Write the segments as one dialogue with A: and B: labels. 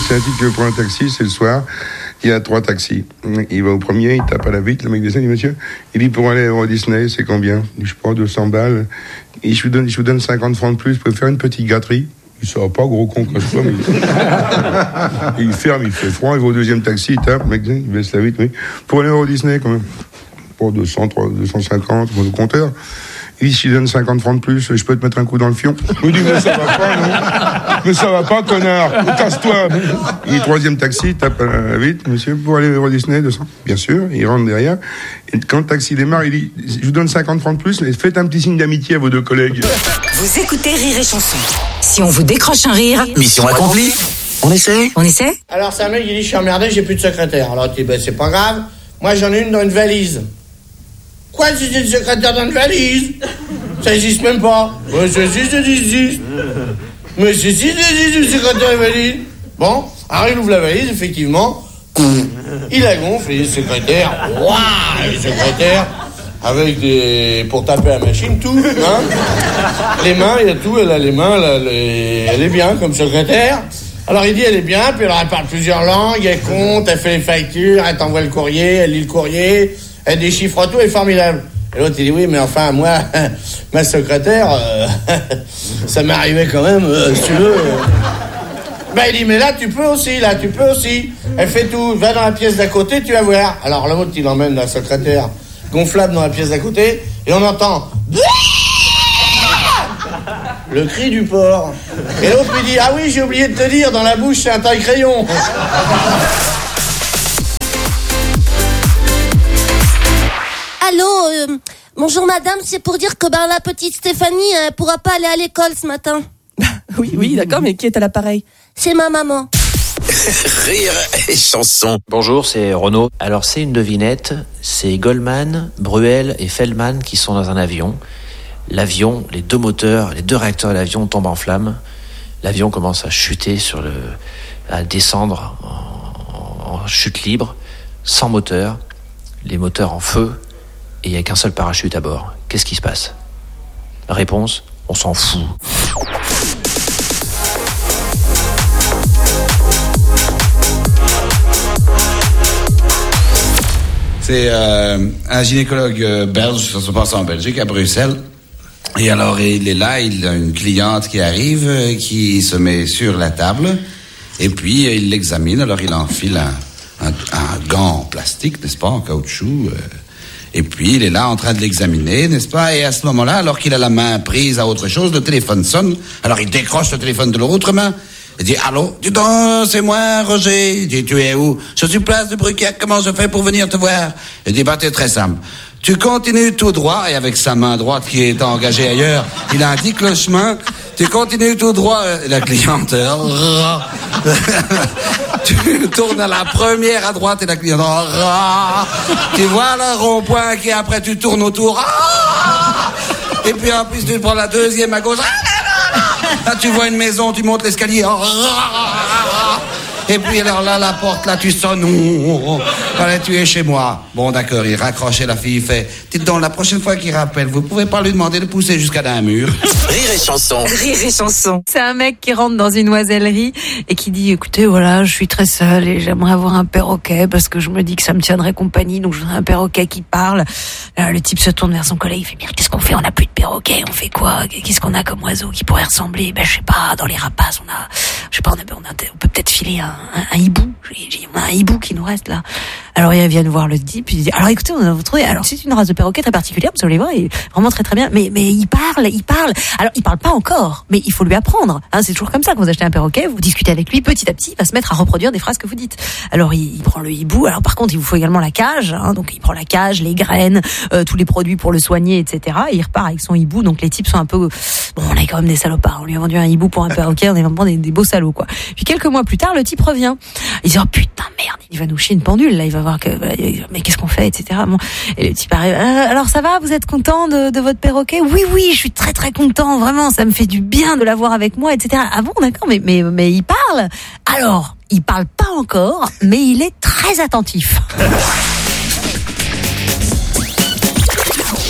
A: c'est un type qui veut prendre un taxi, c'est le soir. Il y a 3 taxis. Il va au premier, il tape à la vitre, le mec descend, il dit monsieur, il dit pour aller à Euro Disney, c'est combien? Il dit je prends 200 balles. Et je vous donne 50 francs de plus, vous pouvez faire une petite gâterie. Il sort pas, gros con, quand je vois, mais il ferme, il fait froid, il va au deuxième taxi, il tape, le mec, il baisse la vitre, oui. Pour aller à Euro Disney, quand même. Pour 200, 250, pour le compteur. Il dit, si je donne 50 francs de plus, je peux te mettre un coup dans le fion. Il dit, mais ça va pas, non? Mais ça va pas, connard. Casse-toi. Il dit, 3e taxi, il tape vite. Monsieur, pour aller au Disney, 200. Bien sûr, il rentre derrière. Et quand le taxi démarre, il dit, je vous donne 50 francs de plus, mais faites un petit signe d'amitié à vos 2 collègues.
B: Vous écoutez Rire et Chanson. Si on vous décroche un rire,
C: mission accomplie. On essaie.
D: Alors, c'est un mec qui dit, je suis emmerdé, j'ai plus de secrétaire. Alors, tu dis, ben, c'est pas grave. Moi, j'en ai une dans une valise. Quoi, c'est une secrétaire dans une valise? Ça existe même pas. Ouais, ça existe. Mais c'est si, une secrétaire dans une valise. Bon, alors il ouvre la valise, effectivement. Il la gonfle, il est secrétaire. Waouh, il est secrétaire. Avec des... pour taper à la machine, tout. Hein. Les mains, il y a tout. Elle a les mains, elle est bien comme secrétaire. Alors il dit, elle est bien, puis elle parle plusieurs langues, elle compte, elle fait les factures, elle t'envoie le courrier, elle lit le courrier. Elle déchiffre tout, elle est formidable. Et l'autre, il dit, oui, mais enfin, moi, ma secrétaire, ça m'est arrivé quand même, si tu veux. Ben, il dit, mais là, tu peux aussi. Elle fait tout. Va dans la pièce d'à côté, tu vas voir. Alors, l'autre, il emmène la secrétaire gonflable dans la pièce d'à côté, et on entend... le cri du porc. Et l'autre lui dit, ah oui, j'ai oublié de te dire, dans la bouche, c'est un taille-crayon.
E: Allô, bonjour madame, c'est pour dire que la petite Stéphanie pourra pas aller à l'école ce matin.
F: Oui, d'accord, mais qui est à l'appareil?
E: C'est ma maman.
C: Rire et Chanson.
G: Bonjour, c'est Renaud. Alors c'est une devinette, c'est Goldman, Bruel et Feldman qui sont dans un avion. L'avion, les 2 moteurs, les 2 réacteurs de l'avion tombent en flammes. L'avion commence à chuter à descendre en chute libre, sans moteur, les moteurs en feu. Et il n'y a qu'un seul parachute à bord. Qu'est-ce qui se passe? La réponse, on s'en fout.
H: C'est un gynécologue belge, ça se passe en Belgique, à Bruxelles. Et alors, il est là, il a une cliente qui arrive, qui se met sur la table, et puis il l'examine. Alors, il enfile un gant en plastique, n'est-ce pas, en caoutchouc, et puis, il est là en train de l'examiner, n'est-ce pas? Et à ce moment-là, alors qu'il a la main prise à autre chose, le téléphone sonne. Alors, il décroche le téléphone de l'autre main. Il dit, allô? Dis donc, c'est moi, Roger. Il dit, tu es où? Je suis place de Bruquiac, comment je fais pour venir te voir? Il dit, c'est très simple. Tu continues tout droit, et avec sa main droite qui est engagée ailleurs, il indique le chemin. Tu continues tout droit, la cliente... tu tournes à la première à droite et la cliente... tu vois le rond-point qui après tu tournes autour... et puis en plus tu prends la deuxième à gauche... là tu vois une maison, tu montes l'escalier... et puis alors là, la porte, là, tu sonnes. Allez, tu es chez moi. Bon, d'accord, il raccroche et la fille fait. Dites donc, la prochaine fois qu'il rappelle, vous pouvez pas lui demander de pousser jusqu'à un mur.
C: Rire et Chanson.
F: Rire et Chanson. C'est un mec qui rentre dans une oisellerie et qui dit, écoutez, voilà, je suis très seul et j'aimerais avoir un perroquet parce que je me dis que ça me tiendrait compagnie, donc je voudrais un perroquet qui parle. Là, le type se tourne vers son collègue, il fait, mais qu'est-ce qu'on fait? On n'a plus de perroquet, on fait quoi? Qu'est-ce qu'on a comme oiseau qui pourrait ressembler? Je sais pas, dans les rapaces, on peut peut-être filer un hibou. On a un hibou qui nous reste là. Alors ils viennent voir le type, il dit, alors écoutez, on a trouvé, alors c'est une race de perroquet très particulière, vous allez voir, il est vraiment très très bien, mais il parle. Alors il parle pas encore, mais il faut lui apprendre. Hein, c'est toujours comme ça, quand vous achetez un perroquet, vous discutez avec lui, petit à petit, il va se mettre à reproduire des phrases que vous dites. Alors il prend le hibou, alors par contre il vous faut également la cage, hein, donc il prend la cage, les graines, tous les produits pour le soigner, etc. Et il repart avec son hibou, donc les types sont un peu, bon, on est quand même des salopards, on lui a vendu un hibou pour un perroquet, on est vraiment des beaux salauds, quoi. Puis quelques mois plus tard, le type revient. Il dit, oh putain, merde, il va nous chier une pendule, là, il va voir que, mais qu'est-ce qu'on fait, etc. Bon. Et le type arrive, alors ça va, vous êtes content de votre perroquet? Oui, je suis très très content, vraiment, ça me fait du bien de l'avoir avec moi, etc. Ah bon, d'accord, mais il parle? Alors, il parle pas encore, mais il est très attentif.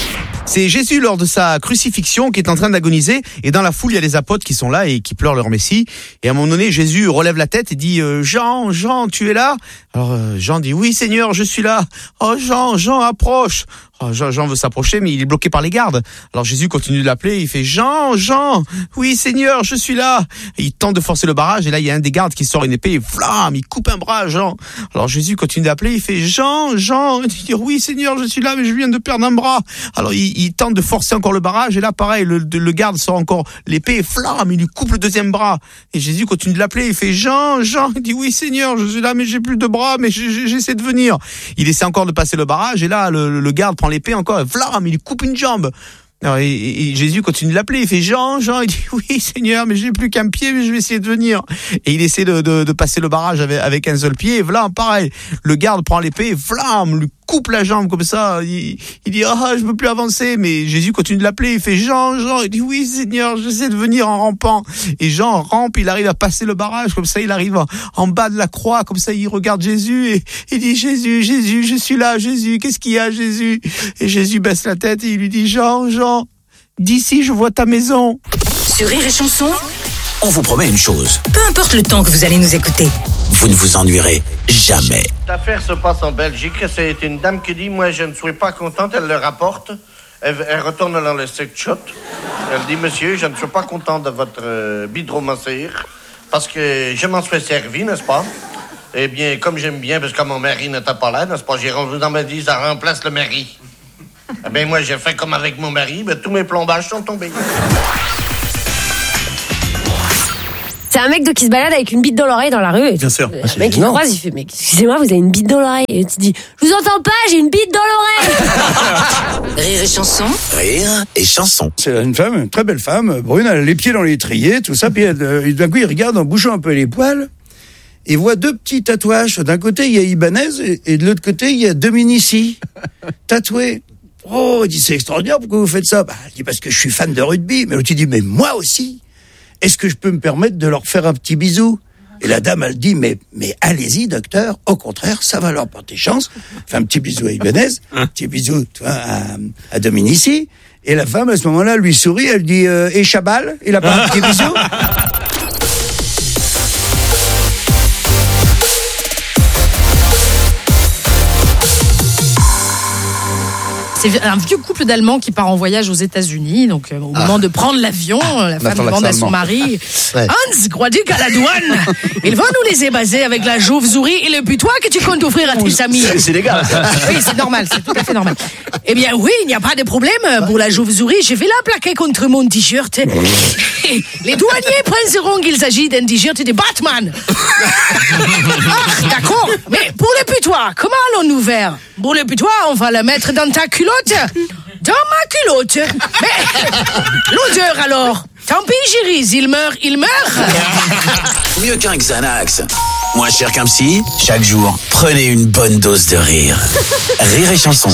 I: C'est Jésus lors de sa crucifixion qui est en train d'agoniser, et dans la foule il y a des apôtres qui sont là et qui pleurent leur Messie, et à un moment donné Jésus relève la tête et dit Jean, tu es là? Alors Jean dit oui Seigneur, je suis là. Oh Jean approche. Jean veut s'approcher, mais il est bloqué par les gardes. Alors Jésus continue de l'appeler, il fait Jean, oui Seigneur, je suis là. Et il tente de forcer le barrage, et là il y a un des gardes qui sort une épée, et flamme, il coupe un bras à Jean. Alors Jésus continue d'appeler, il fait Jean, il dit oui Seigneur, je suis là, mais je viens de perdre un bras. Alors il tente de forcer encore le barrage, et là pareil, le garde sort encore l'épée, et flamme, il lui coupe le deuxième bras. Et Jésus continue de l'appeler, il fait Jean, il dit oui Seigneur, je suis là, mais j'ai plus de bras, mais j'essaie de venir. Il essaie encore de passer le barrage, et là le garde prend l'épée encore, flamme, il lui coupe une jambe. Alors, et Jésus continue de l'appeler, il fait Jean, il dit oui Seigneur, mais j'ai plus qu'un pied, mais je vais essayer de venir. Et il essaie de passer le barrage avec un seul pied, et voilà, pareil, le garde prend l'épée, flamme, lui coupe la jambe comme ça, il dit je peux plus avancer, mais Jésus continue de l'appeler, il fait Jean, il dit oui Seigneur, j'essaie de venir en rampant. Et Jean rampe, il arrive à passer le barrage, comme ça il arrive en bas de la croix, comme ça il regarde Jésus et il dit Jésus, je suis là, Jésus, qu'est-ce qu'il y a Jésus? Et Jésus baisse la tête et il lui dit Jean, d'ici je vois ta maison.
B: Sur Rire et Chanson,
C: On vous promet une chose.
B: peu importe le temps que vous allez nous écouter.
C: Vous ne vous ennuierez jamais.
D: Cette affaire se passe en Belgique. C'est une dame qui dit, moi je ne suis pas contente, elle le rapporte. Elle retourne dans le sex shop. Elle dit, monsieur, je ne suis pas contente de votre bidromasseur parce que je m'en suis servi, n'est-ce pas? Eh bien, comme j'aime bien, parce que mon mari n'était pas là, n'est-ce pas? J'ai rendu dans ma dit, ça remplace le mari. Eh bien, moi, j'ai fait comme avec mon mari, ben, tous mes plombages sont tombés.
J: C'est un mec qui se balade avec une bite dans l'oreille dans la rue.
I: Bien sûr.
J: Le mec, il croise, il fait, mais excusez-moi, vous avez une bite dans l'oreille. Et tu dis, je vous entends pas, j'ai une bite dans l'oreille.
B: Rire et Chanson,
C: Rire et chanson.
K: C'est une femme, une très belle femme, brune, elle a les pieds dans l'étrier, tout ça, puis d'un coup, il regarde en bougeant un peu les poils, et voit deux petits tatouages. D'un côté, il y a Ibanez, et de l'autre côté, il y a Dominici, tatoués. Oh, il dit, c'est extraordinaire, pourquoi vous faites ça? Bah, il dit, parce que je suis fan de rugby. Mais l'autre, il dit, mais moi aussi. Est-ce que je peux me permettre de leur faire un petit bisou? Et la dame, elle dit, mais allez-y, docteur. Au contraire, ça va leur porter chance. Fait un petit bisou à Ibanez, un petit bisou, tu vois, à Dominici. Et la femme, à ce moment-là, lui sourit, elle dit, et Chabal? Il a pas un petit bisou?
L: C'est un vieux couple d'Allemands qui part en voyage aux États-Unis. Donc, au moment de prendre l'avion, la femme demande à son mari Hans, crois-tu qu'à la douane, ils vont nous laisser baser avec la chauve-souris et le putois que tu comptes offrir à tes amis?
C: C'est légal.
L: Oui, c'est normal, c'est tout à fait normal. Eh bien, oui, il n'y a pas de problème. Pour la chauve-souris, j'ai fait la plaquer contre mon t-shirt. Les douaniers penseront qu'il s'agit d'un t-shirt de Batman. Ah, d'accord. Mais pour le putois, comment allons-nous faire? Pour le putois, on va le mettre dans ta culotte. Dans ma culotte. Mais l'odeur alors? Tant pis, Gérise, il meurt.
C: Mieux qu'un Xanax. Moins cher qu'un psy. Chaque jour, prenez une bonne dose de rire. Rire et chanson.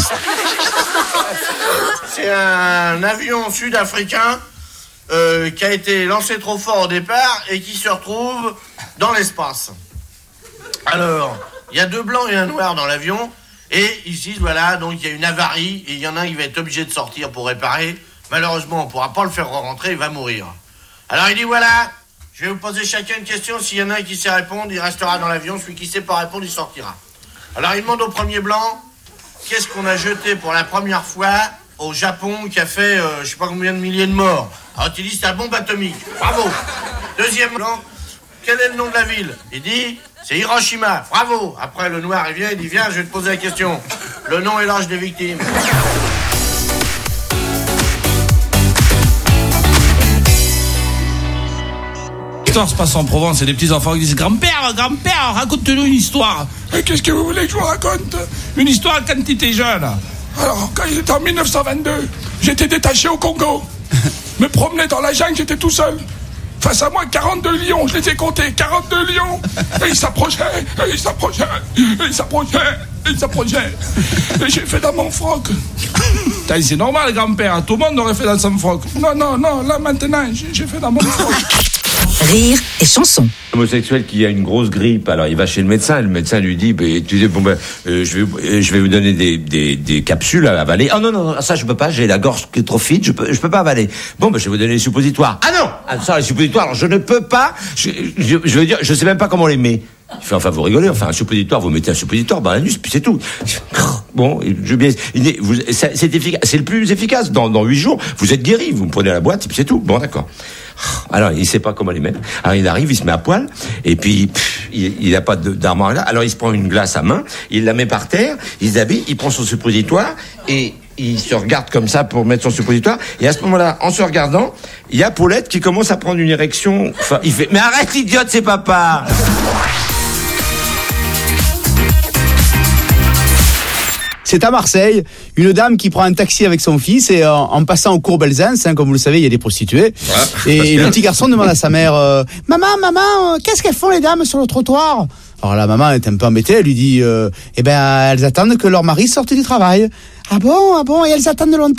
D: C'est un avion sud-africain qui a été lancé trop fort au départ et qui se retrouve dans l'espace. Alors, il y a deux blancs et un noir dans l'avion. Et ici, voilà, donc il y a une avarie et il y en a un qui va être obligé de sortir pour réparer. Malheureusement, on ne pourra pas le faire rentrer, il va mourir. Alors il dit, voilà, je vais vous poser chacun une question. S'il y en a un qui sait répondre, il restera dans l'avion. Celui qui ne sait pas répondre, il sortira. Alors il demande au premier blanc, qu'est-ce qu'on a jeté pour la première fois au Japon qui a fait, je sais pas combien de milliers de morts? Alors il dit, c'est la bombe atomique. Bravo. Deuxième blanc, quel est le nom de la ville? Il dit, c'est Hiroshima. Bravo. Après, le noir, il vient, il dit, viens, je vais te poser la question. Le nom et l'âge des victimes.
M: L'histoire se passe en Provence, et des petits enfants qui disent, grand-père, raconte-nous une histoire. Et qu'est-ce que vous voulez que je vous raconte? Une histoire quand tu étais jeune. Alors, quand il était en 1922, j'étais détaché au Congo. Me promenais dans la jungle, j'étais tout seul. Face à moi, 42 lions, je les ai comptés, 42 lions. Et ils s'approchaient. Et j'ai fait dans mon froc. C'est normal, grand-père, tout le monde aurait fait dans son froc. Non, là maintenant, j'ai fait dans mon froc.
B: Rire et Chanson.
N: Homosexuel qui a une grosse grippe, alors il va chez le médecin lui dit, je vais vous donner des capsules à avaler. Ah non, ça je peux pas, j'ai la gorge qui est trop fine, je peux pas avaler. Bon, je vais vous donner les suppositoires. Ah non, ça les suppositoires, alors je ne peux pas, je veux dire, je sais même pas comment on les met. Il fait, enfin, vous rigolez, enfin, un suppositoire, vous mettez un suppositoire dans l'anus, puis c'est tout. Bon, c'est efficace, c'est le plus efficace. Dans 8 jours, vous êtes guéri, vous me prenez la boîte, et puis c'est tout. Bon, d'accord. Alors, il sait pas comment les mettre. Alors, il arrive, il se met à poil, et puis, il a pas d'armoire là. Alors, il se prend une glace à main, il la met par terre, il s'habille, il prend son suppositoire, et il se regarde comme ça pour mettre son suppositoire, et à ce moment-là, en se regardant, il y a Paulette qui commence à prendre une érection. Enfin, il fait, mais arrête, idiote, c'est papa!
I: C'est à Marseille, une dame qui prend un taxi avec son fils et en passant au cours Belzins, comme vous le savez, il y a des prostituées. Et le petit garçon demande à sa mère, maman, qu'est-ce qu'elles font les dames sur le trottoir? Alors la maman est un peu embêtée, elle lui dit, elles attendent que leur mari sorte du travail. Ah bon, et elles attendent longtemps?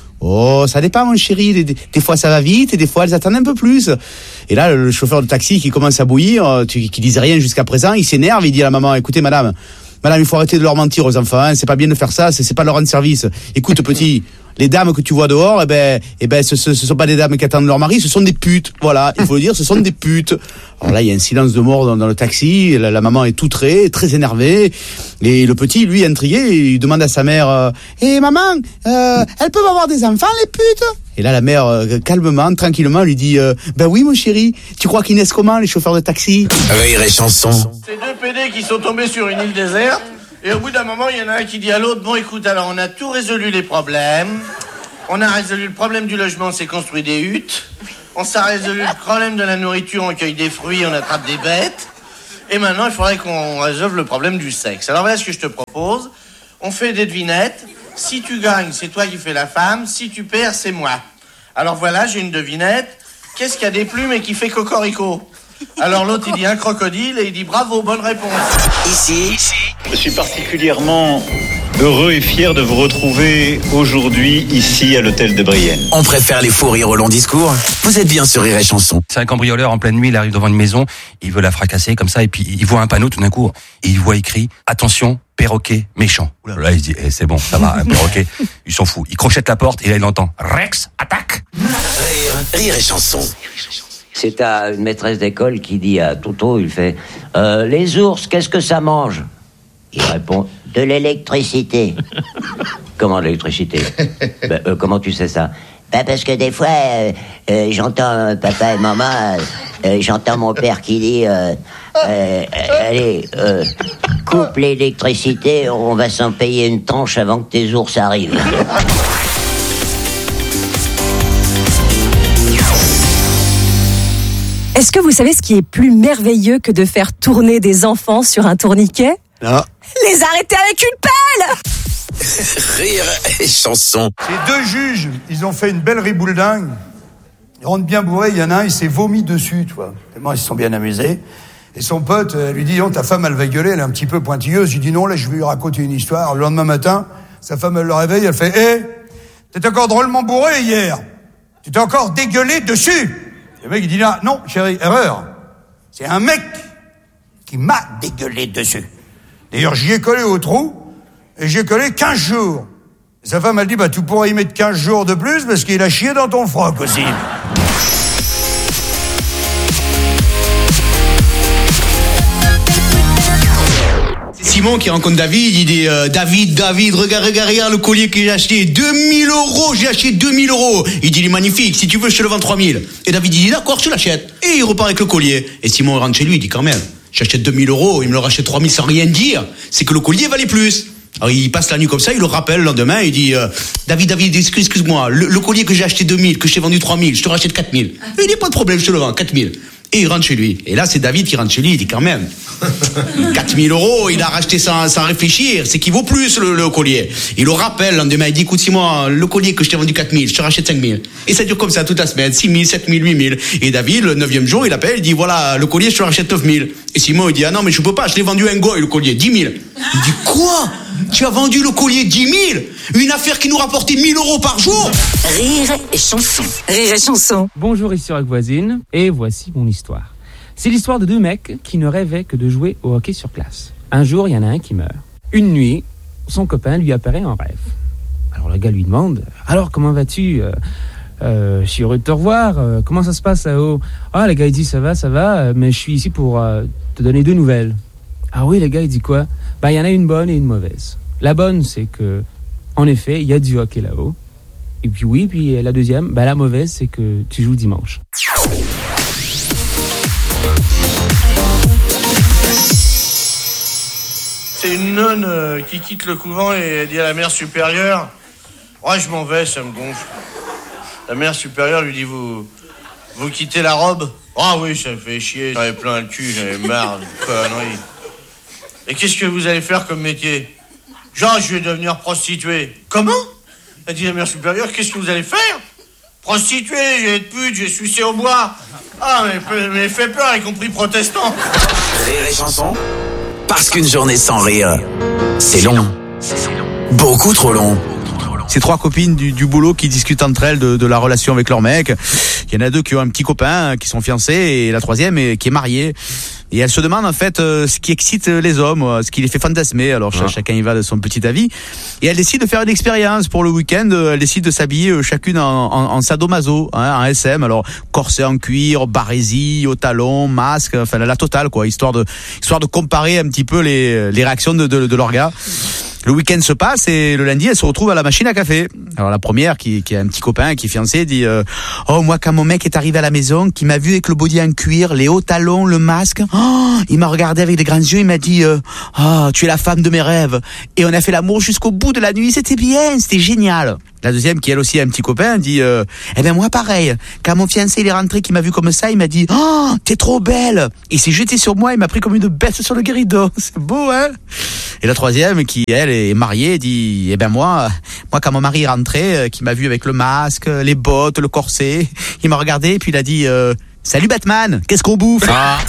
I: Oh, ça dépend, mon chéri. Des fois, ça va vite et des fois, elles attendent un peu plus. Et là, le chauffeur de taxi qui commence à bouillir, qui disait rien jusqu'à présent, il s'énerve, il dit à la maman, écoutez, madame, il faut arrêter de leur mentir aux enfants, hein. C'est pas bien de faire ça, c'est pas leur rendre service. Écoute, petit, les dames que tu vois dehors, ce sont pas des dames qui attendent leur mari, ce sont des putes. Voilà, il faut le dire, ce sont des putes. Alors là, il y a un silence de mort dans le taxi, la maman est très énervée, et le petit, lui, intrigué, il demande à sa mère, maman, elles peuvent avoir des enfants, les putes? Et là, la mère, calmement, tranquillement, lui dit, oui, mon chéri, tu crois qu'ils naissent comment, les chauffeurs de taxi?
C: Rire et chanson.
D: C'est deux PD qui sont tombés sur une île déserte, et au bout d'un moment, il y en a un qui dit à l'autre, bon, écoute, alors on a tout résolu les problèmes, on a résolu le problème du logement, on s'est construit des huttes, on s'est résolu le problème de la nourriture, on cueille des fruits, on attrape des bêtes, et maintenant, il faudrait qu'on résolve le problème du sexe. Alors voilà ce que je te propose, on fait des devinettes. Si tu gagnes, c'est toi qui fais la femme. Si tu perds, c'est moi. Alors voilà, j'ai une devinette. Qu'est-ce qu'il y a des plumes et qui fait cocorico? Alors l'autre, il dit un crocodile et il dit bravo, bonne réponse.
C: Ici.
O: Je suis particulièrement heureux et fier de vous retrouver aujourd'hui ici à l'hôtel de Brienne.
C: On préfère les faux rires au long discours. Vous êtes bien sur Rire et Chanson.
P: C'est un cambrioleur en pleine nuit, il arrive devant une maison, il veut la fracasser comme ça et puis il voit un panneau tout d'un coup et il voit écrit attention, perroquet méchant. Là il se dit c'est bon, ça va, un perroquet, il s'en fout. Il crochette la porte et là il entend Rex attaque.
C: Rire et Chanson.
Q: C'est à une maîtresse d'école qui dit à Toto, il fait les ours, qu'est-ce que ça mange? Il répond de l'électricité. Comment l'électricité? Comment tu sais ça? Parce que des fois, j'entends papa et maman, j'entends mon père qui dit allez, coupe l'électricité, on va s'en payer une tranche avant que tes ours arrivent.
R: Est-ce que vous savez ce qui est plus merveilleux que de faire tourner des enfants sur un tourniquet?
I: Non.
R: Les arrêter avec une pelle!
C: Rire et Chanson.
K: Ces deux juges, ils ont fait une belle riboule dingue. Ils rentrent bien bourrés, il y en a un, il s'est vomi dessus, tu vois. Tellement ils se sont bien amusés. Et son pote lui dit, ta femme, elle va gueuler, elle est un petit peu pointilleuse. Il dit, non, là, je vais lui raconter une histoire. Le lendemain matin, sa femme, elle le réveille, elle fait, t'étais encore drôlement bourré hier. Tu t'es encore dégueulé dessus. Le mec, il dit là, non, chérie, erreur. C'est un mec qui m'a dégueulé dessus. D'ailleurs, j'y ai collé au trou, et j'y ai collé 15 jours. Et sa femme, elle dit, tu pourrais y mettre 15 jours de plus, parce qu'il a chié dans ton froc aussi.
I: Simon qui rencontre David, il dit David, regarde le collier que j'ai acheté, 2000 €, j'ai acheté 2000 €. Il dit, il est magnifique, si tu veux, je te le vends 3000. Et David dit, d'accord, je l'achète. Et il repart avec le collier. Et Simon rentre chez lui, il dit, quand même, j'achète 2000 €, il me le rachète 3000 sans rien dire, c'est que le collier valait plus. Alors il passe la nuit comme ça, il le rappelle le lendemain, il dit, David, excuse-moi, le collier que j'ai acheté 2000, que je t'ai vendu 3000, je te rachète 4000. Il dit, pas de problème, je te le vends, 4000. Et il rentre chez lui. Et là, c'est David qui rentre chez lui, il dit, quand même, 4000 €, il a racheté sans réfléchir, c'est qu'il vaut plus le collier. Il le rappelle le lendemain, il dit, écoute Simon, le collier que je t'ai vendu 4000, je te rachète 5000. Et ça dure comme ça toute la semaine, 6000, 7000, 8000. Et David, le 9e jour, il appelle, il dit, voilà, le collier, je te rachète 9000. Et Simon, il dit, ah non, mais je peux pas, je l'ai vendu à un goy, le collier, 10 000. Il dit, quoi? Tu as vendu le collier 10 000? Une affaire qui nous rapportait 1000 € par jour?
B: Rire et Chanson. Rire et Chanson.
S: Bonjour, ici Rock Voisine, et voici mon histoire. C'est l'histoire de deux mecs qui ne rêvaient que de jouer au hockey sur glace. Un jour, il y en a un qui meurt. Une nuit, son copain lui apparaît en rêve. Alors le gars lui demande « Alors, comment vas-tu ? Je suis heureux de te revoir. Comment ça se passe là-haut ?»« Ah, le gars, il dit « Ça va, mais je suis ici pour te donner 2 nouvelles. »« Ah oui, le gars, il dit quoi ? » « Il y en a une bonne et une mauvaise. La bonne, c'est que, en effet, il y a du hockey là-haut. Et puis oui, puis la deuxième, la mauvaise, c'est que tu joues dimanche. »
D: C'est une nonne qui quitte le couvent et elle dit à la mère supérieure « Ouais, je m'en vais, ça me gonfle. » La mère supérieure lui dit « Vous quittez la robe ?»« Ah oui, ça me fait chier, j'en avais plein le cul, j'en avais marre de conneries. » « Et qu'est-ce que vous allez faire comme métier ?»« Genre, je vais devenir prostituée. »« Comment ?» Elle dit la mère supérieure « Qu'est-ce que vous allez faire ?»« Prostituée, je vais être pute, je vais sucer au bois. »« Ah, mais fait peur, y compris protestant. »
C: Rire et chanson. Parce qu'une journée sans rire, c'est long. Beaucoup trop long.
I: Ces 3 copines du boulot qui discutent entre elles de la relation avec leur mec. Il y en a 2 qui ont un petit copain, qui sont fiancés, et la 3e qui est mariée. Et elles se demandent en fait ce qui excite les hommes, ce qui les fait fantasmer. Alors chacun y va de son petit avis. Et elles décident de faire une expérience pour le week-end. Elles décident de s'habiller chacune en sadomaso, en SM. Alors corset en cuir, barésie, au talon, masque, enfin la totale quoi, histoire de comparer un petit peu les réactions de leur gars. Le week-end se passe et le lundi, elle se retrouve à la machine à café. Alors la première, qui a un petit copain, qui est fiancé, dit oh moi quand mon mec est arrivé à la maison, qui m'a vu avec le body en cuir, les hauts talons, le masque, il m'a regardé avec des grands yeux, il m'a dit tu es la femme de mes rêves. Et on a fait l'amour jusqu'au bout de la nuit, c'était bien, c'était génial. La deuxième, qui elle aussi a un petit copain, dit moi pareil, quand mon fiancé il est rentré, qui m'a vu comme ça, il m'a dit t'es trop belle. Il s'est jeté sur moi, il m'a pris comme une bête sur le guéridon. C'est beau, hein? Et la troisième, qui elle est mariée, dit moi quand mon mari est rentré, qui m'a vu avec le masque, les bottes, le corset, il m'a regardé et puis il a dit salut Batman, qu'est-ce qu'on bouffe?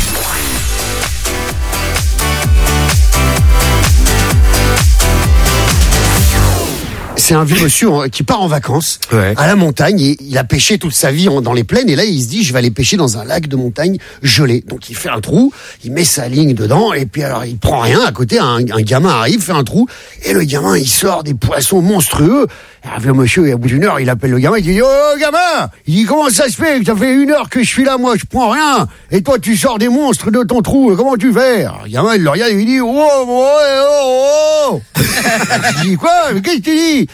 T: C'est un vieux monsieur qui part en vacances à la montagne et il a pêché toute sa vie dans les plaines et là il se dit je vais aller pêcher dans un lac de montagne gelé. Donc il fait un trou, il met sa ligne dedans et puis alors il prend rien. À côté un gamin arrive, fait un trou et le gamin il sort des poissons monstrueux. Et le monsieur, et au bout d'une heure, il appelle le gamin, il dit « Oh, gamin !» Il dit « Comment ça se fait? Ça fait 1 heure que je suis là, moi, je prends rien. Et toi, tu sors des monstres de ton trou, comment tu fais ?» Le gamin, il le regarde et il dit « Oh !» Il dit « Quoi? Mais qu'est-ce que tu dis?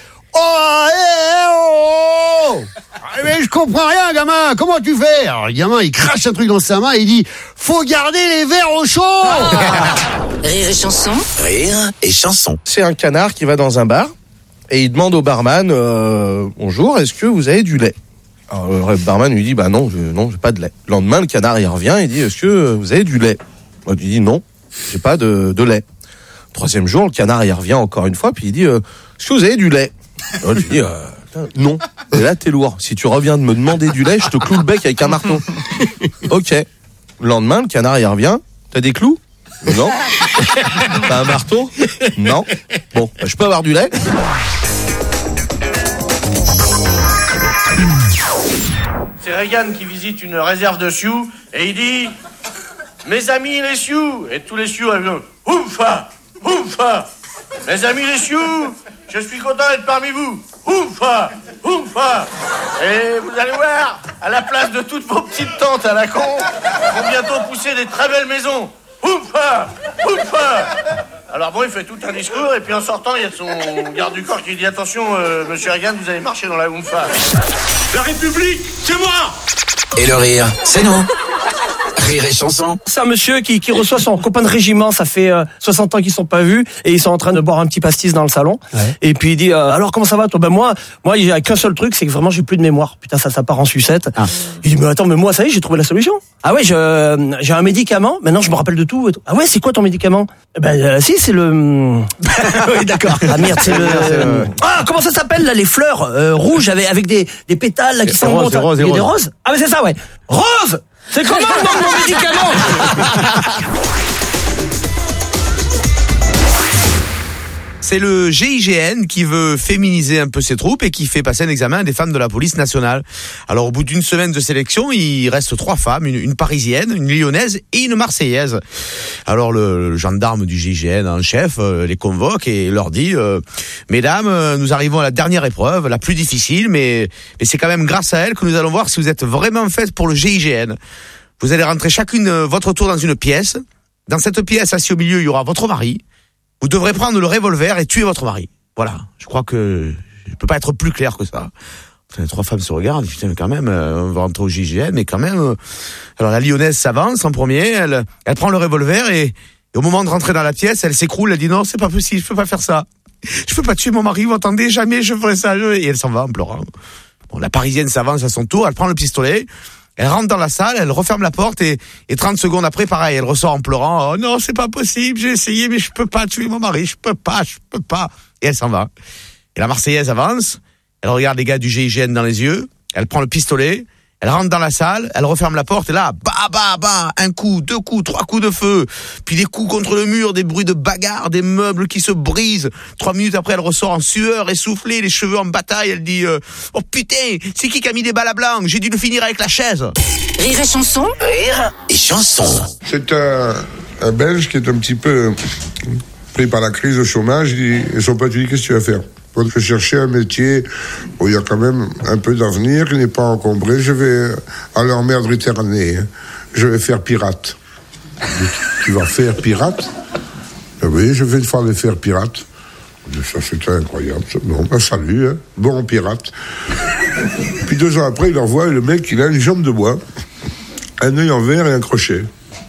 T: Oh, mais je comprends rien, gamin. Comment tu fais? Alors, le gamin, il crache un truc dans sa main et il dit « Faut garder les verres au chaud !»
B: Rire et chanson.
C: Rire et chanson.
U: C'est un canard qui va dans un bar et il demande au barman bonjour, est-ce que vous avez du lait? Alors, le barman lui dit non, j'ai pas de lait. Le lendemain, le canard il revient et dit est-ce que vous avez du lait? Il lui dit non, j'ai pas de lait. 3e jour, le canard il revient encore une fois puis il dit est-ce que vous avez du lait? Alors, il lui dit non. Et là t'es lourd. Si tu reviens de me demander du lait, je te cloue le bec avec un marteau. Ok. Le lendemain, le canard il revient. T'as des clous? Non. T'as un marteau? Non. Bon, je peux avoir du lait?
D: C'est Reagan qui visite une réserve de sioux et il dit « Mes amis les sioux !» Et tous les sioux arrivent « Oufa! Oufa! Mes amis les sioux, je suis content d'être parmi vous! Oufa! Oufa! Et vous allez voir, à la place de toutes vos petites tantes à la con, vont bientôt pousser des très belles maisons! Oufa! Oufa! Alors bon, il fait tout un discours et puis en sortant, il y a son garde du corps qui dit « Attention, monsieur Reagan, vous allez marcher dans la Oufa. » La République, c'est moi!
C: Et le rire, c'est nous. Rire et chanson.
V: C'est un monsieur qui reçoit son copain de régiment, ça fait 60 ans qu'ils sont pas vus, et ils sont en train de boire un petit pastis dans le salon. Ouais. Et puis il dit alors comment ça va toi? Moi il y a qu'un seul truc, c'est que vraiment j'ai plus de mémoire. Putain, ça part en sucette. Ah. Il dit mais attends, mais moi ça y est, j'ai trouvé la solution. Ah ouais, j'ai un médicament, maintenant je me rappelle de tout. Ah ouais, c'est quoi ton médicament? Si, c'est le oui, d'accord. Ah merde, c'est le ah, comment ça s'appelle là, les fleurs rouges avec des pétales là qui sont
U: roses, des roses.
V: Ah mais c'est ça, ouais. Rose. C'est comment le nom de mon médicament?
I: C'est le GIGN qui veut féminiser un peu ses troupes et qui fait passer un examen à des femmes de la police nationale. Alors au bout d'une semaine de sélection, il reste 3 femmes, une parisienne, une lyonnaise et une marseillaise. Alors le gendarme du GIGN en chef les convoque et leur dit mesdames, nous arrivons à la dernière épreuve, la plus difficile, mais c'est quand même grâce à elle que nous allons voir si vous êtes vraiment faites pour le GIGN. Vous allez rentrer chacune votre tour dans une pièce. Dans cette pièce, assis au milieu, il y aura votre mari. Vous devrez prendre le revolver et tuer votre mari. Voilà. Je crois que je peux pas être plus clair que ça. Les 3 femmes se regardent. Putain, mais quand même, on va rentrer au GIGN, mais quand même. Alors la lyonnaise s'avance en premier. Elle prend le revolver et au moment de rentrer dans la pièce, elle s'écroule. Elle dit non, c'est pas possible. Je peux pas faire ça. Je peux pas tuer mon mari. Vous entendez, jamais je ferai ça. Et elle s'en va en pleurant. Bon, la parisienne s'avance à son tour. Elle prend le pistolet. Elle rentre dans la salle, elle referme la porte et 30 secondes après, pareil, elle ressort en pleurant. Oh non, c'est pas possible, j'ai essayé, mais je peux pas tuer mon mari, je peux pas. Et elle s'en va. Et la Marseillaise avance, elle regarde les gars du GIGN dans les yeux, elle prend le pistolet, elle rentre dans la salle, elle referme la porte et là, bah, 1 coup, 2 coups, 3 coups de feu, puis des coups contre le mur, des bruits de bagarre, des meubles qui se brisent. 3 minutes après, elle ressort en sueur, essoufflée, les cheveux en bataille, elle dit oh putain, c'est qui a mis des balles à blanc? J'ai dû le finir avec la chaise.
B: Rire et chanson.
C: Rire et chanson.
A: C'est un Belge qui est un petit peu pris par la crise de chômage. Et son pote lui dit, qu'est-ce que tu vas faire? Je cherchais un métier où il y a quand même un peu d'avenir, qui n'est pas encombré. Je vais aller en mer Méditerranée. Je vais faire pirate. Tu vas faire pirate? Oui, je vais aller faire pirate. Ça, c'était incroyable. Bon, salut, hein. Bon pirate. Puis 2 ans après, il envoie le mec, il a une jambe de bois, un œil en verre et un crochet.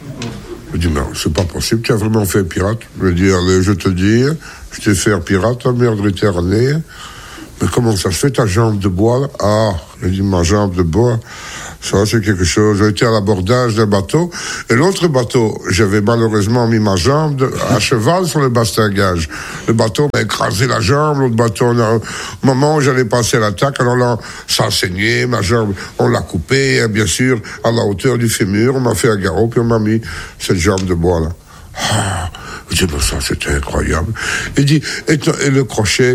A: Je dis, non, c'est pas possible, tu as vraiment fait pirate. Je veux dire, je te dis, je t'ai fait pirate en mer Méditerranée. Mais comment ça se fait, ta jambe de bois? Ah, je dis, ma jambe de bois, ça c'est quelque chose. J'ai été à l'abordage d'un bateau, et l'autre bateau, j'avais malheureusement mis ma jambe à cheval sur le bastingage. Le bateau m'a écrasé la jambe, l'autre bateau, au moment où j'allais passer l'attaque, alors là, ça saignait, ma jambe, on l'a coupée, bien sûr, à la hauteur du fémur, on m'a fait un garrot, puis on m'a mis cette jambe de bois là. Ah, je dis, ça c'était incroyable. Il dit, et le crochet,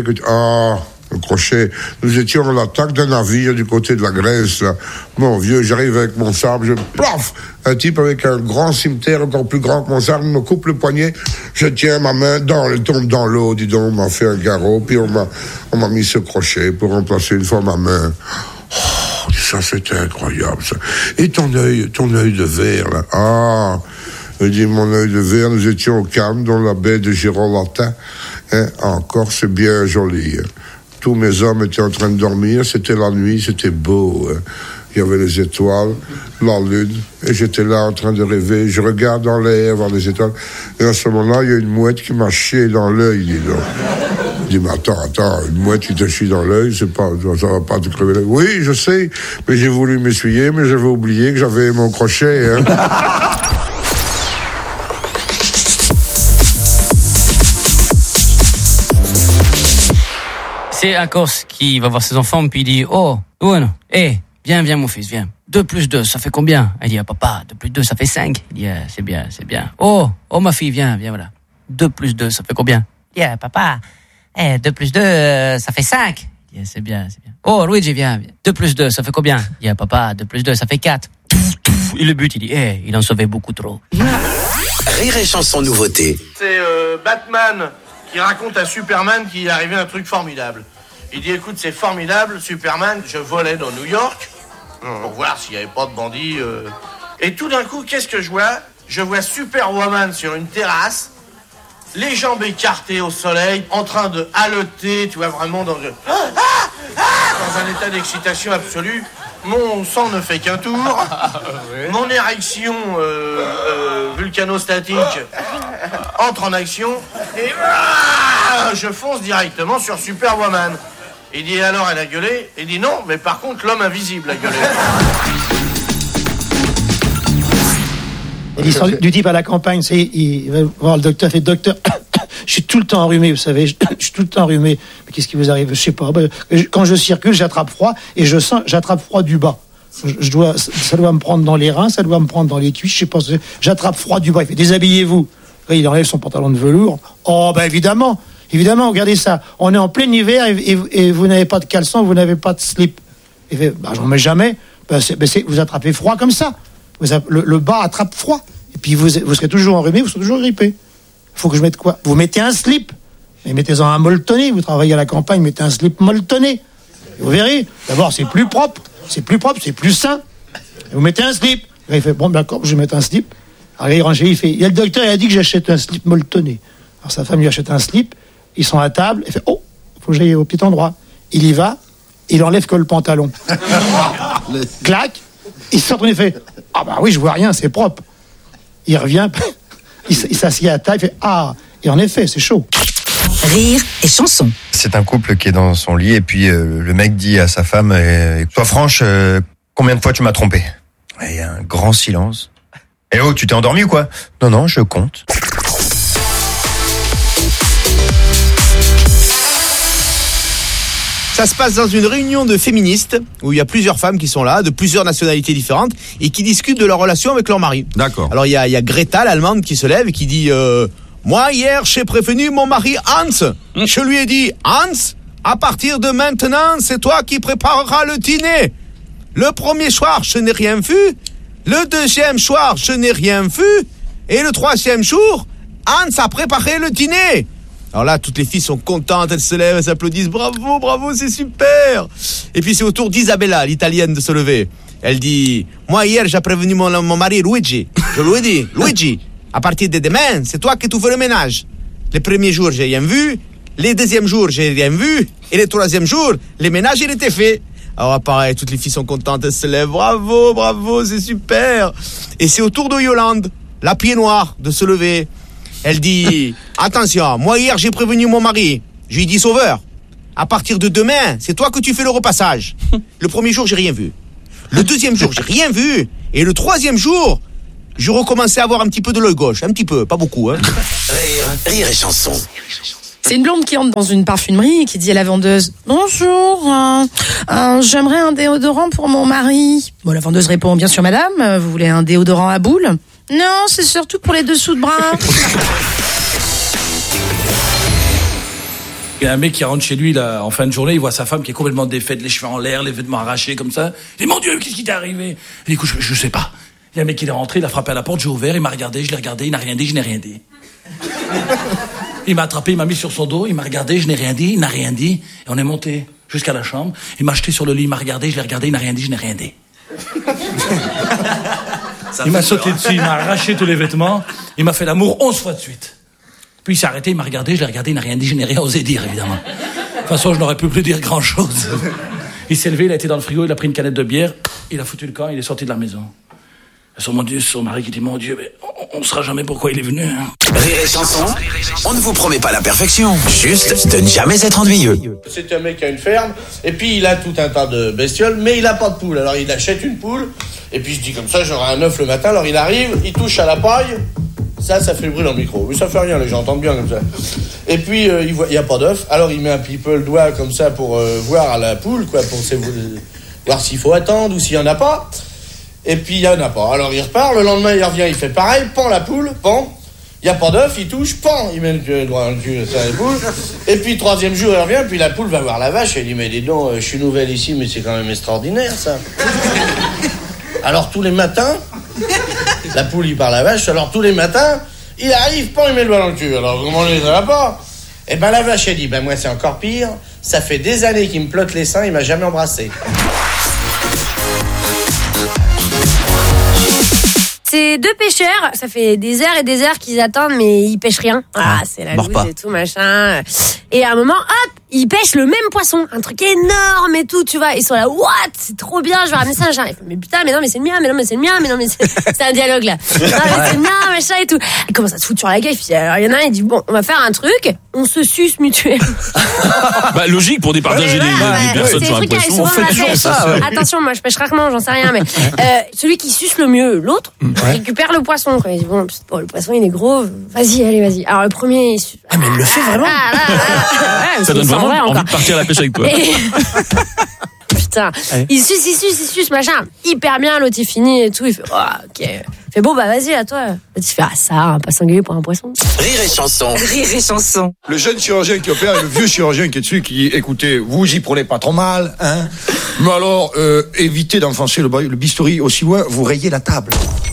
A: le crochet, nous étions à l'attaque d'un navire du côté de la Grèce, là. Mon vieux, j'arrive avec mon sabre, plaf, un type avec un grand cimetière encore plus grand que mon sabre, me coupe le poignet, je tiens ma main, elle tombe dans l'eau, dis donc, on m'a fait un garrot, puis on m'a mis ce crochet pour remplacer une fois ma main. Oh, ça c'était incroyable, ça. Et ton œil de verre, là, ah, je dis, mon œil de verre, nous étions au calme, dans la baie de Girolata, hein, encore, c'est bien joli, hein. Tous mes hommes étaient en train de dormir, c'était la nuit, c'était beau. Hein. Il y avait les étoiles, la lune, et j'étais là en train de rêver. Je regarde dans l'air, voir les étoiles, et à ce moment-là, il y a une mouette qui m'a chié dans l'œil, dis donc. Je dis, mais attends, une mouette qui te chie dans l'œil, ça va pas te crever l'œil. Oui, je sais, mais j'ai voulu m'essuyer, mais j'avais oublié que j'avais mon crochet, hein.
E: C'est un Corse qui va voir ses enfants, puis il dit, oh, bueno, viens mon fils, viens. 2 plus 2, ça fait combien? Elle dit, papa, 2 plus 2, ça fait 5. Il dit, c'est bien. Oh, ma fille, viens, voilà. 2 plus 2, ça fait combien? Il dit, papa, 2 plus 2, ça fait 5. Il dit, c'est bien. Oh, Luigi, viens. 2 plus 2, ça fait combien? Il dit, papa, 2 plus 2, ça fait 4. Il le bute, il dit, il en sauvait beaucoup trop.
C: Rire et chanson nouveauté.
D: C'est Batman qui raconte à Superman qu'il est arrivé un truc formidable. Il dit, écoute, c'est formidable, Superman, je volais dans New York pour voir s'il n'y avait pas de bandits. Et tout d'un coup, qu'est-ce que je vois? Je vois Superwoman sur une terrasse, les jambes écartées au soleil, en train de haleter, tu vois, vraiment dans un état d'excitation absolue. Mon sang ne fait qu'un tour. Mon érection vulcanostatique entre en action. Et je fonce directement sur Superwoman. Il dit, alors elle a gueulé? Il dit, non, mais par contre, l'homme invisible a gueulé.
V: L'histoire du type à la campagne, il va voir le docteur, fait docteur, je suis tout le temps enrhumé, vous savez, je suis tout le temps enrhumé. Mais qu'est-ce qui vous arrive? Je sais pas. Quand je circule, j'attrape froid et j'attrape froid du bas. Ça doit me prendre dans les reins, ça doit me prendre dans les cuisses, je sais pas, j'attrape froid du bas. Il fait, déshabillez-vous. Là, il enlève son pantalon de velours. Oh, évidemment.
G: Évidemment, regardez ça. On est en plein hiver et vous n'avez pas de caleçon, vous n'avez pas de slip. Il fait, j'en mets jamais. Vous attrapez froid comme ça. Le bas attrape froid. Et puis vous serez toujours enrhumé, vous serez toujours grippé. Il faut que je mette quoi? Vous mettez un slip. Mais mettez-en un molletonné. Vous travaillez à la campagne, mettez un slip molletonné. Vous verrez. D'abord, c'est plus propre, c'est plus sain. Et vous mettez un slip. Et il fait, bon, d'accord, je vais mettre un slip. Alors il range, il fait, il y a le docteur, il a dit que j'achète un slip molletonné. Alors sa femme lui achète un slip. Ils sont à table. Il fait, oh, faut que j'aille au petit endroit. Il y va. Il enlève que le pantalon. Clac. Il sort, il fait, ah bah oui, je vois rien, c'est propre. Il revient, il s'assied à table, il fait, ah, et en effet, c'est chaud.
B: Rire et chanson.
H: C'est un couple qui est dans son lit et puis le mec dit à sa femme, sois franche, combien de fois tu m'as trompé? Et il y a un grand silence. Eh oh, tu t'es endormi ou quoi? Non, je compte.
I: Ça se passe dans une réunion de féministes où il y a plusieurs femmes qui sont là, de plusieurs nationalités différentes et qui discutent de leur relation avec leur mari.
P: D'accord.
I: Alors il y a Greta, l'allemande, qui se lève et qui dit moi hier j'ai prévenu mon mari Hans. Je lui ai dit Hans, à partir de maintenant c'est toi qui prépareras le dîner. Le premier soir je n'ai rien vu, le deuxième soir je n'ai rien vu et le troisième jour Hans a préparé le dîner. Alors là, toutes les filles sont contentes, elles se lèvent, elles s'applaudissent, bravo, c'est super. Et puis c'est au tour d'Isabella, l'italienne, de se lever. Elle dit, moi hier j'ai prévenu mon mari Luigi. Je lui ai dit, Luigi, à partir de demain, c'est toi qui tu fais le ménage. Les premiers jours, j'ai rien vu. Les deuxièmes jours, j'ai rien vu. Et les troisièmes jours, les ménages, il était fait. Alors pareil, toutes les filles sont contentes, elles se lèvent, bravo, c'est super. Et c'est au tour de Yolande, la pied noire, de se lever. Elle dit, attention, moi hier j'ai prévenu mon mari. Je lui ai dit, Sauveur, à partir de demain, c'est toi que tu fais le repassage. Le premier jour, j'ai rien vu. Le deuxième jour, j'ai rien vu. Et le troisième jour, je recommençais à avoir un petit peu de l'œil gauche. Un petit peu, pas beaucoup. Hein.
C: Rire et chanson.
L: C'est une blonde qui entre dans une parfumerie et qui dit à la vendeuse, bonjour, j'aimerais un déodorant pour mon mari. Bon, la vendeuse répond, bien sûr madame, vous voulez un déodorant à boule? Non, c'est surtout pour les dessous de bras.
M: Il y a un mec qui rentre chez lui là, en fin de journée, il voit sa femme qui est complètement défaite, les cheveux en l'air, les vêtements arrachés comme ça. Il dit, mon Dieu, qu'est-ce qui t'est arrivé? Il dit, écoute, je sais pas. Il y a un mec qui est rentré, il a frappé à la porte, j'ai ouvert, il m'a regardé, je l'ai regardé, il n'a rien dit, je n'ai rien dit. Il m'a attrapé, il m'a mis sur son dos, il m'a regardé, je n'ai rien dit, il n'a rien dit. Et on est monté jusqu'à la chambre. Il m'a jeté sur le lit, il m'a regardé, je l'ai regardé, il n'a rien dit, je n'ai rien dit. Il m'a sauté dessus, il m'a arraché tous les vêtements, il m'a fait l'amour 11 fois de suite. Puis il s'est arrêté, il m'a regardé, je l'ai regardé, il n'a rien dit, je n'ai rien osé dire, évidemment. De toute façon, je n'aurais pu plus dire grand-chose. Il s'est levé, il a été dans le frigo, il a pris une canette de bière, il a foutu le camp, il est sorti de la maison. Son mari qui dit, mon Dieu, mais on ne saura jamais pourquoi il est venu. Hein.
C: Rire et chanson, on ne vous promet pas la perfection, juste de ne jamais être ennuyeux.
D: C'est un mec qui a une ferme, et puis il a tout un tas de bestioles, mais il a pas de poule. Alors il achète une poule, et puis je dis comme ça, j'aurai un œuf le matin. Alors il arrive, il touche à la paille, ça fait le bruit dans le micro. Mais ça fait rien, les gens entendent bien comme ça. Et puis il n'y a pas d'œuf, alors il met un petit peu le doigt comme ça pour voir à la poule, quoi, pour voir s'il faut attendre ou s'il n'y en a pas. Et puis il n'y en a pas. Alors il repart, le lendemain il revient, il fait pareil, pend la poule, pend. Il n'y a pas d'œuf, il touche, pend. Il met le doigt dans le cul, ça, la poule. Et puis troisième jour il revient, puis la poule va voir la vache et il dit, mais dis donc, je suis nouvelle ici, mais c'est quand même extraordinaire ça. Alors tous les matins, la poule il parle à la vache, alors tous les matins, il arrive, pend, il met le doigt dans le cul. Alors comment ça va pas? Et ben la vache elle dit, ben moi c'est encore pire, ça fait des années qu'il me plotte les seins, il m'a jamais embrassé.
J: C'est deux pêcheurs, ça fait des heures qu'ils attendent, mais ils pêchent rien. Ah, c'est la loose et tout, machin. Et à un moment, hop, ils pêchent le même poisson. Un truc énorme et tout, tu vois. Ils sont là, what? C'est trop bien, je vais ramener ça, machin. Mais putain, mais non, mais c'est le mien, mais non, mais c'est le mien, mais non, mais c'est un dialogue, là. Non, mais c'est le mien, machin et tout. Ils commencent à se foutre sur la gueule. Alors, il y en a un, il dit, bon, on va faire un truc, on se suce mutuellement.
P: Bah, logique pour départager des personnes sur un poisson.
J: On fait toujours ça. Attention, moi, je pêche rarement, j'en sais rien, mais celui qui suce le mieux l'autre, récupère le poisson. Il dit, bon, le poisson, il est gros, vas-y. Alors, le premier, il suce.
U: Ah, mais il le fait vraiment?
P: Ça donne vraiment envie de partir à la pêche avec toi.
J: Putain, il suce, machin. Hyper bien, l'autre il finit et tout. Il fait, oh, ok. Fais bon, bah vas-y, à toi. Tu fais ça, pas s'engueuler pour un poisson.
C: Rire et chanson.
B: Rire et chanson.
F: Le jeune chirurgien qui opère et le vieux chirurgien qui est dessus, qui, écoutez, vous y prenez pas trop mal, hein. Mais alors, évitez d'enfoncer le bistouri aussi loin, vous rayez la table.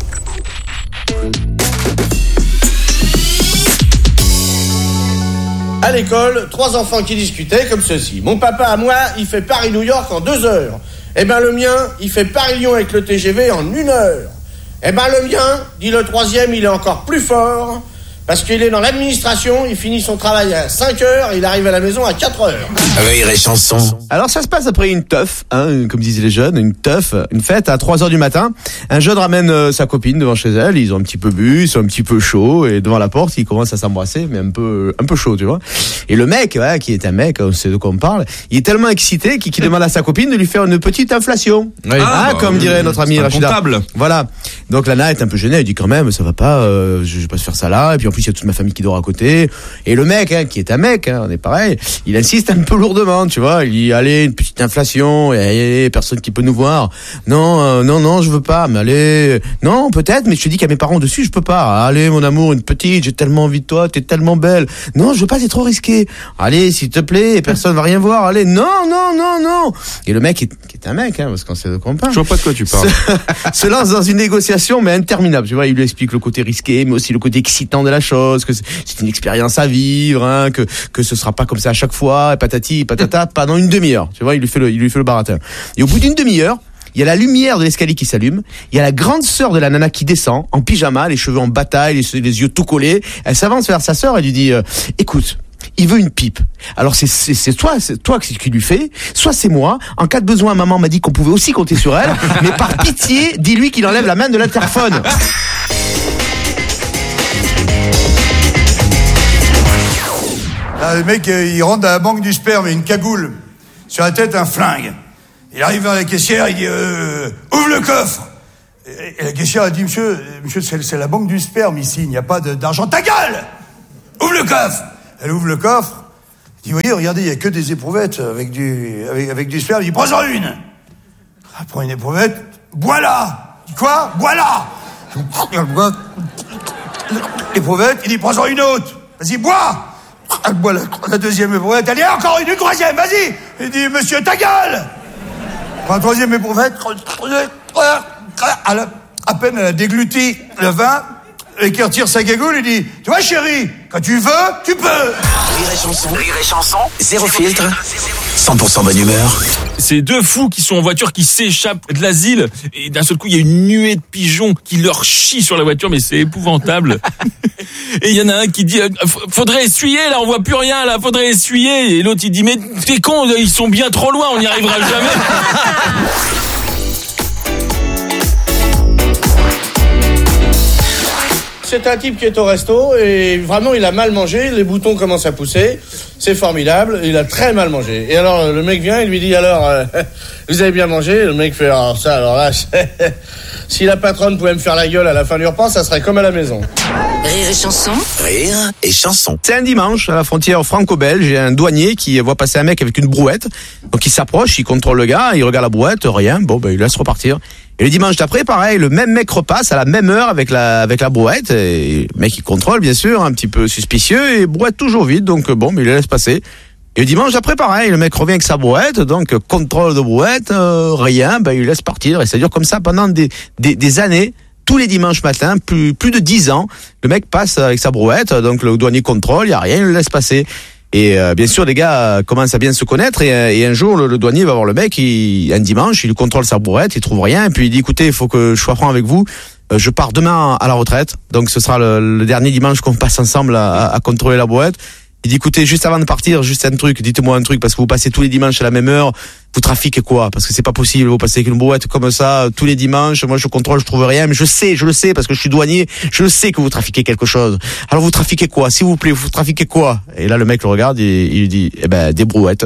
D: À l'école, 3 enfants qui discutaient comme ceci. Mon papa à moi, il fait Paris-New York en 2 heures. Eh ben le mien, il fait Paris-Lyon avec le TGV en 1 heure. Eh ben le mien, dit le 3e, il est encore plus fort, parce qu'il est dans l'administration, il finit son travail à 5 heures, et il arrive à la maison à 4 heures.
C: Rire et chanson.
I: Alors ça se passe après une teuf, hein, comme disaient les jeunes, une teuf, une fête à 3h du matin. Un jeune ramène sa copine devant chez elle, ils ont un petit peu bu, ils sont un petit peu chauds, et devant la porte, ils commencent à s'embrasser, mais un peu chaud, tu vois. Et le mec, ouais, qui est un mec, on sait de quoi on parle, il est tellement excité qu'il demande à sa copine de lui faire une petite inflation. Oui. Comme dirait notre ami Rachida. Comptable. Voilà. Donc la nana est un peu gênée, elle dit quand même, ça va pas, je vais pas se faire ça là, et puis en plus il y a toute ma famille qui dort à côté. Et le mec, hein, qui est un mec, hein, on est pareil, il insiste un peu lourdement, tu vois, il dit allez, une petite inflation, et personne qui peut nous voir. Non, je veux pas, mais allez, non, peut-être, mais je te dis qu'il y a mes parents dessus, je peux pas. Allez, mon amour, une petite, j'ai tellement envie de toi, t'es tellement belle. Non, je veux pas, c'est trop risqué. Allez, s'il te plaît, personne va rien voir, allez, non. Et le mec, qui est un mec, hein, parce qu'on sait de quoi on parle.
P: Je vois pas de quoi tu parles.
I: Se lance dans une négociation, mais interminable, tu vois, il lui explique le côté risqué, mais aussi le côté excitant de la chose, que c'est une expérience à vivre, hein, que ce sera pas comme ça à chaque fois, et patati, patata, pendant une demi-heure, tu vois, il lui fait le baratin. Et au bout d'une demi-heure, il y a la lumière de l'escalier qui s'allume, il y a la grande sœur de la nana qui descend, en pyjama, les cheveux en bataille, les yeux tout collés, elle s'avance vers sa sœur et lui dit, écoute, il veut une pipe. Alors c'est toi qui lui fais, soit c'est moi. En cas de besoin, maman m'a dit qu'on pouvait aussi compter sur elle, mais par pitié, dis-lui qu'il enlève la main de l'interphone.
F: Là, le mec, il rentre dans la banque du sperme, il a une cagoule. Sur la tête, un flingue. Il arrive vers la caissière, il dit ouvre le coffre. Et la caissière a dit monsieur, c'est la banque du sperme ici, il n'y a pas d'argent. Ta gueule. Ouvre le coffre. Elle ouvre le coffre. Elle dit vous voyez, regardez, il n'y a que des éprouvettes avec du sperme. Il dit prends-en une. Elle prend une éprouvette. Bois-la. Il dit quoi? Bois-la. L'éprouvette, il dit prends-en une autre. Vas-y, bois. Elle boit la deuxième éprouvette. Elle dit encore une troisième, vas-y. Il dit monsieur, ta gueule. Prends la troisième éprouvette. À peine elle a dégluti le vin, et qui retire sa gagoule, il dit tu vois chérie, quand tu veux, tu peux.
C: Rire et chanson, zéro filtre, 100% bonne humeur.
N: C'est 2 fous qui sont en voiture qui s'échappent de l'asile et d'un seul coup il y a une nuée de pigeons qui leur chient sur la voiture, mais c'est épouvantable. Et il y en a un qui dit faudrait essuyer là, on voit plus rien là, faudrait essuyer. Et l'autre il dit mais t'es con, ils sont bien trop loin, on n'y arrivera jamais.
D: C'est un type qui est au resto et vraiment il a mal mangé, les boutons commencent à pousser, c'est formidable, il a très mal mangé. Et alors le mec vient, il lui dit alors vous avez bien mangé? Le mec fait alors là si la patronne pouvait me faire la gueule à la fin du repas, ça serait comme à la maison.
B: Rire et chanson.
C: Rire et chanson.
I: C'est un dimanche à la frontière franco-belge, il y a un douanier qui voit passer un mec avec une brouette. Donc il s'approche, il contrôle le gars, il regarde la brouette, rien, il laisse repartir. Et le dimanche d'après, pareil, le même mec repasse à la même heure avec la brouette. Et le mec il contrôle bien sûr, un petit peu suspicieux, et brouette toujours vide, donc il le laisse passer. Et le dimanche d'après, pareil, le mec revient avec sa brouette, donc contrôle de brouette, rien, il laisse partir. Et ça dure comme ça pendant des années. Tous les dimanches matins, plus de 10 ans, le mec passe avec sa brouette, donc le douanier contrôle, il n'y a rien, il le laisse passer. Et bien sûr, les gars commencent à bien se connaître, et un jour, le douanier va voir le mec, un dimanche, il lui contrôle sa brouette, il trouve rien, et puis il dit, écoutez, il faut que je sois franc avec vous, je pars demain à la retraite, donc ce sera le dernier dimanche qu'on passe ensemble à contrôler la brouette. Il dit, écoutez, juste avant de partir, juste un truc, dites-moi un truc, parce que vous passez tous les dimanches à la même heure, vous trafiquez quoi? Parce que c'est pas possible, vous passez avec une brouette comme ça, tous les dimanches, moi je contrôle, je trouve rien, mais je le sais, parce que je suis douanier, je sais que vous trafiquez quelque chose. Alors vous trafiquez quoi? S'il vous plaît, vous trafiquez quoi? Et là le mec le regarde et il lui dit, des brouettes.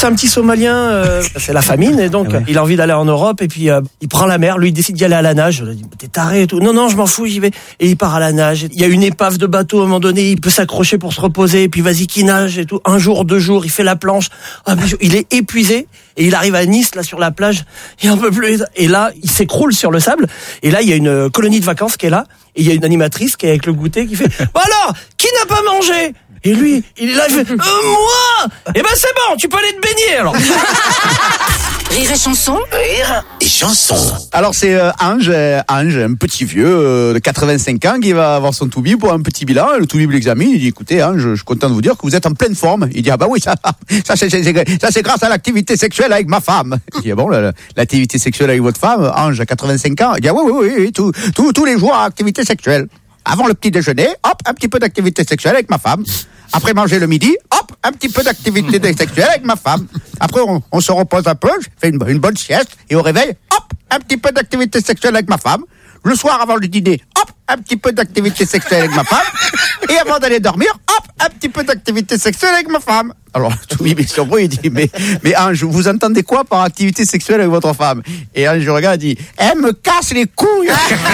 V: C'est un petit Somalien, c'est la famine, et donc il a envie d'aller en Europe, et puis il prend la mer, lui il décide d'y aller à la nage. Il dit, t'es taré et tout. Non, je m'en fous, j'y vais. Et il part à la nage. Il y a une épave de bateau à un moment donné, il peut s'accrocher pour se reposer, et puis vas-y qu'il nage et tout. Un jour, 2 jours, il fait la planche. Il est épuisé, et il arrive à Nice, là sur la plage, il en peut plus. Et là, il s'écroule sur le sable, et là il y a une colonie de vacances qui est là, et il y a une animatrice qui est avec le goûter qui fait bah alors, qui n'a pas mangé? Et lui, il est là, il fait moi. Eh ben c'est bon, tu peux aller te baigner alors.
B: Rire et chanson.
C: Rire et chanson.
O: Alors c'est Ange, un petit vieux de 85 ans qui va avoir son toubib pour un petit bilan. Le toubib l'examine, il dit écoutez Ange, je suis content de vous dire que vous êtes en pleine forme. Il dit ah bah oui, ça c'est grâce à l'activité sexuelle avec ma femme. Il dit ah bon, l'activité sexuelle avec votre femme, Ange à 85 ans. Il dit ah oui, tous les jours activité sexuelle. Avant le petit déjeuner, hop, un petit peu d'activité sexuelle avec ma femme. Après manger le midi, hop, un petit peu d'activité sexuelle avec ma femme. Après, on se repose un peu, je fais une bonne sieste, et au réveil, hop, un petit peu d'activité sexuelle avec ma femme. Le soir, avant le dîner, hop, un petit peu d'activité sexuelle avec ma femme. Et avant d'aller dormir, hop, un petit peu d'activité sexuelle avec ma femme. Alors, tout le monde est surpris, il dit, mais Ange, vous entendez quoi par activité sexuelle avec votre femme? Et Ange, je regarde, il dit, elle me casse les couilles.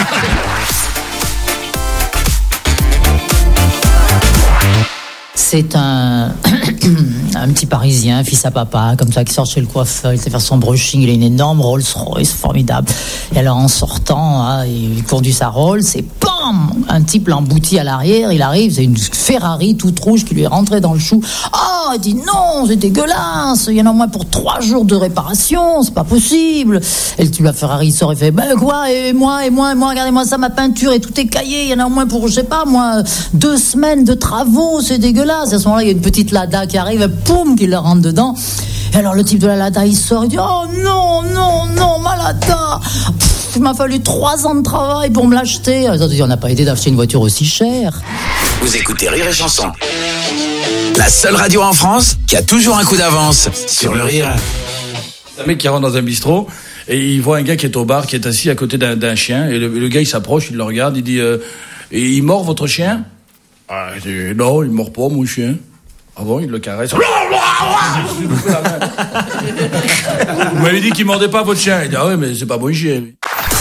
Q: C'est un petit Parisien, fils à papa, comme ça, qui sort chez le coiffeur, il sait faire son brushing, il a une énorme Rolls-Royce, formidable. Et alors, en sortant, il conduit sa Rolls, et bam, un type l'emboutit à l'arrière, il arrive, c'est une Ferrari toute rouge qui lui est rentrée dans le chou. Oh, il dit non, c'est dégueulasse, il y en a au moins pour 3 jours de réparation, c'est pas possible. Et le type, la Ferrari sort, il fait, quoi, et moi, regardez-moi ça, ma peinture est tout écaillée, il y en a au moins pour, je sais pas, moi, 2 semaines de travaux, c'est dégueulasse. À ce moment-là, il y a une petite Lada qui arrive, poum, qui leur rentre dedans. Et alors, le type de la Lada, il sort, il dit, oh non, ma Lada. Il m'a fallu 3 ans de travail pour me l'acheter. On n'a pas aidé d'acheter une voiture aussi chère.
C: Vous écoutez Rire et Chanson. La seule radio en France qui a toujours un coup d'avance sur le rire.
M: Un mec qui rentre dans un bistrot et il voit un gars qui est au bar, qui est assis à côté d'un chien. Et le gars, il s'approche, il le regarde, il dit et il mord votre chien? Ah, il dit, non, il mord pas mon chien. Ah bon, il le caresse. Vous m'avez dit qu'il mordait pas votre chien. Il dit, ah ouais, mais c'est pas mon chien.